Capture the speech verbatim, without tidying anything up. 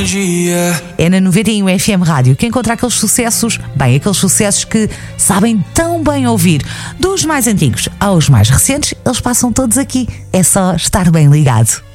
dia. É na noventa e um F M Rádio que encontra aqueles sucessos, bem, aqueles sucessos que sabem tão bem ouvir. Dos mais antigos aos mais recentes, eles passam todos aqui. É só estar bem ligado.